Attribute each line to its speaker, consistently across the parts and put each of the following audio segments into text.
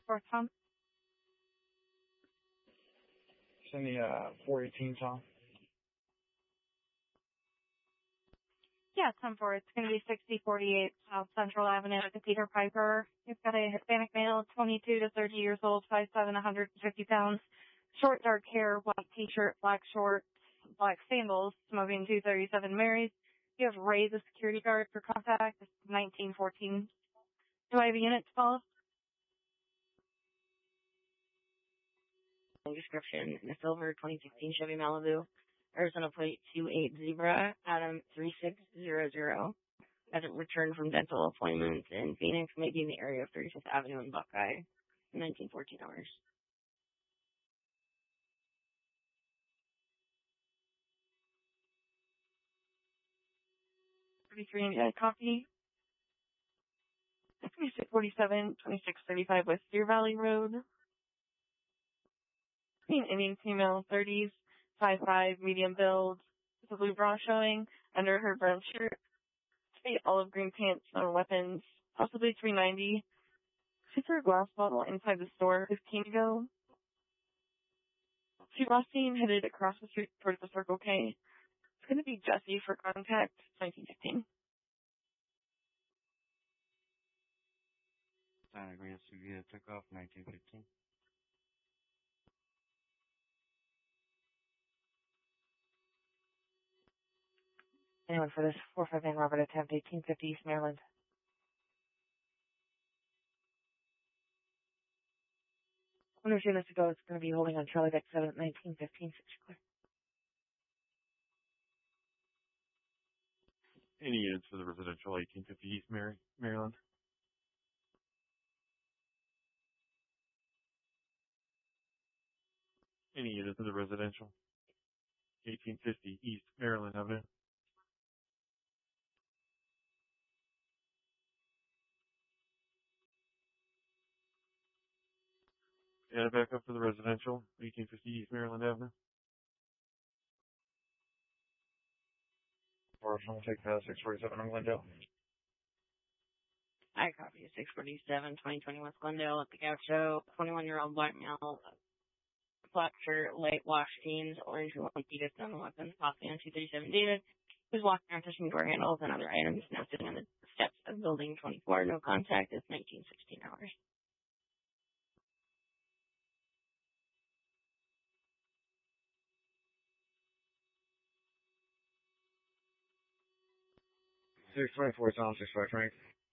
Speaker 1: 24th, Tom.
Speaker 2: Send me 418, Tom.
Speaker 1: Yeah, 10-4. It's going to be 6048 South Central Avenue at the Peter Piper. You've got a Hispanic male, 22 to 30 years old, 5'7", 150 pounds, short dark hair, white t-shirt, black shorts, black sandals, smoking 237 Marys. You have Ray, the security guard, for contact. It's 1914. Do I have a unit to follow?
Speaker 3: Description, in a silver 2016 Chevy Malibu, Arizona plate 28 Zebra, Adam 3600. Hasn't returned from dental appointments in Phoenix, maybe in the area of 35th Avenue and Buckeye, in 1914 hours.
Speaker 1: 33 and copy. 2647, 2635 West Deer Valley Road. Indian female, 30s, 5'5", medium build, with a blue bra showing, under her brown shirt, olive green pants, no weapons, possibly 390. She threw a glass bottle inside the store 15 ago. She was seen headed across the street towards the Circle K. It's going to be Jesse for contact, 1915.
Speaker 4: Santa Maria Sevilla took off 1915.
Speaker 3: Anyone for this 459 Robert attempt, 1850 East Maryland. When there's units to go, it's going to be holding on Charlie Deck 7 at 1915. Clear.
Speaker 5: Any units for the residential 1850 East Maryland? Any units for the residential 1850 East Maryland Avenue? Add back up for the residential 1850 East Maryland Avenue.
Speaker 2: Or I'm going to take 647 on Glendale.
Speaker 3: I copy 647, 2020 West Glendale at the Gaucho. 21-year-old black male, black shirt, light wash jeans, orange and white Adidas on the weapons, possibly on 237 David, who's walking around touching door handles and other items, now sitting on the steps of building 24. No contact. It's 1916 hours.
Speaker 2: Six 24 Tom, 65 Frank.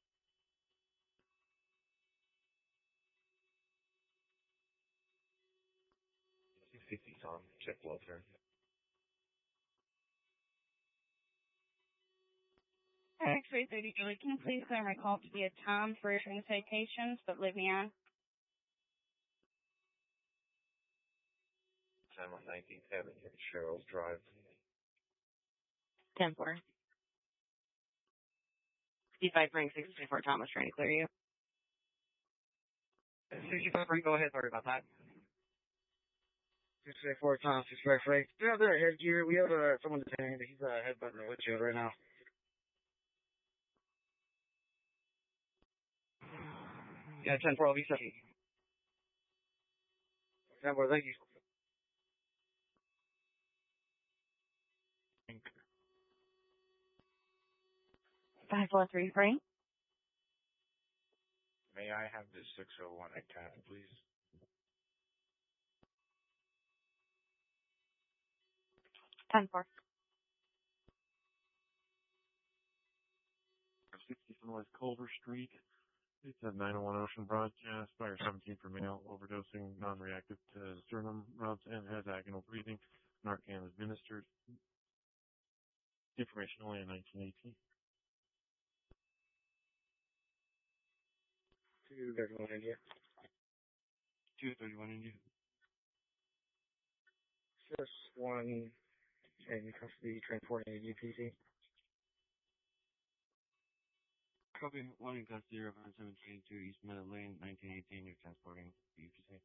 Speaker 2: 650 Tom, check below, sir.
Speaker 1: X-ray 30 Julie, can you please clear my call to be a Tom for issuing citations, but leave me on?
Speaker 2: 10 on 19th Avenue, Cheryl's Drive.
Speaker 3: 10-4. 65 Frank, 64 Thomas, trying to clear you.
Speaker 2: 65 Frank, go ahead, sorry about that. 664 Tom, 65 Frank. Do you have their headgear? We have someone detained. He's headbutting the windshield right now. Yeah, 10-4, I'll be 7. 10-4, thank you.
Speaker 1: Thank you. 543 Frank.
Speaker 6: May I have the 601 at Cat, please?
Speaker 1: Ten four.
Speaker 5: 60 West Culver Street. It's at 901 Ocean Broadcast. Fire 17 for male. Overdosing, non-reactive to sternum rubs, and has agonal breathing. Narcan administered. Information only in 1918.
Speaker 2: 231 India.
Speaker 4: 231 India.
Speaker 2: Just one in custody, transporting a UPC.
Speaker 4: Copy 1 in custody, reference 722 East Meadow Lane, 1918. You're transporting UPC.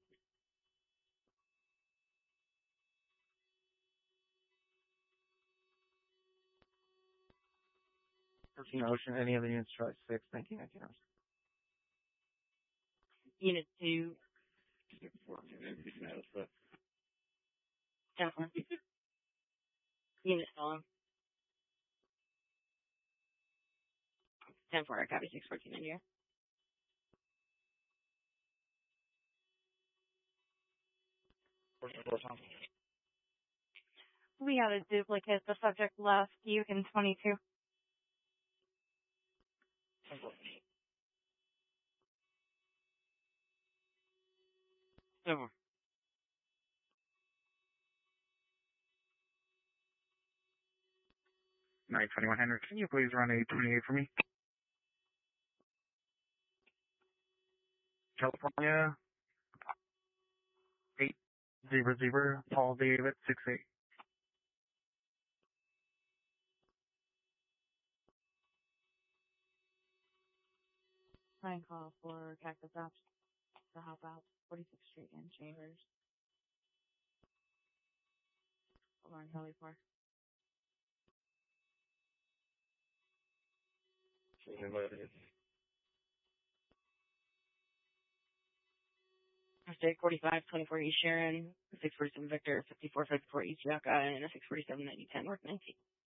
Speaker 2: Ocean, any other units, try 6, 19 hours.
Speaker 3: Unit 2. 10-4. Unit Solo. 10-4, I copy 614 India.
Speaker 1: We got a duplicate. The subject left. Yukon 22.
Speaker 3: 10-4.
Speaker 2: 921 Henry, can you please run a 28 for me? California, 800, Paul David, 68.
Speaker 3: Flying call for Cactus Ops to help out 46th Street and Chambers. Lauren Heli 4. Mistake 45, 24 East Sharon, 647 Victor, 54 East Yucca, and a 647 9010 North 19.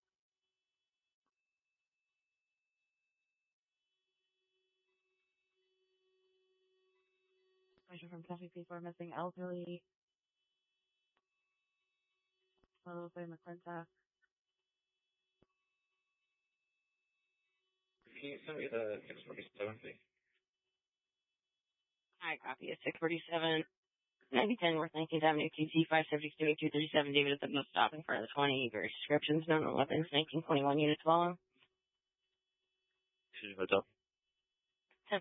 Speaker 3: Question from Coffee P4 missing elderly. Follow by McClintock.
Speaker 6: Can you send me the 647, please?
Speaker 3: I copy a 647, 9010 North 19th Avenue, TC 572 237 David at the most stop in front of the 20. Various descriptions, known weapons, 1921 units follow.
Speaker 5: See what's up.
Speaker 3: 10-4.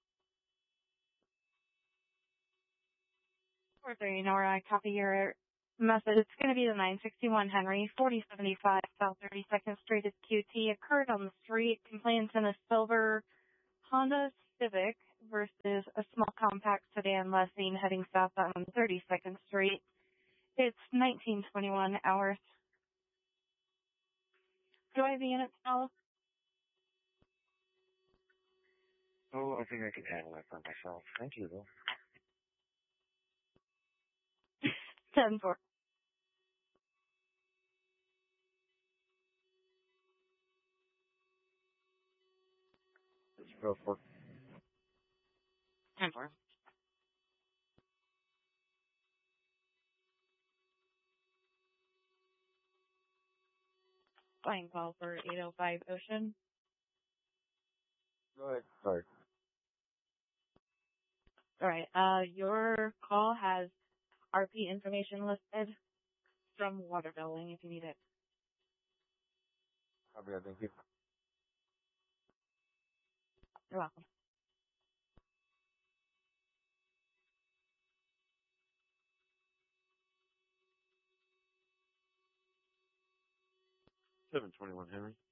Speaker 1: 430 Nora, I copy your message. It's going to be the 961 Henry, 4075 South 32nd Street at QT. Occurred on the street. Complaints in a silver Honda Civic versus a small compact sedan less seen heading southbound on 32nd Street. It's 1921 hours. Do I have the unit now?
Speaker 2: Oh, I think I can handle that for myself. Thank you, though.
Speaker 1: 10-4.
Speaker 2: Go for
Speaker 3: 10-4. Flying call for 805 Ocean.
Speaker 2: Go ahead. Sorry.
Speaker 3: Alright, your call has RP information listed from water billing if you need it.
Speaker 2: Copy that, thank you.
Speaker 3: You're welcome.
Speaker 5: $721 Henry.